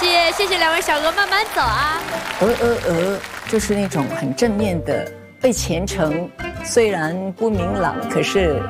谢谢两位小鹅，慢慢走啊。 就是那种很正面的，对前程虽然不明朗，可是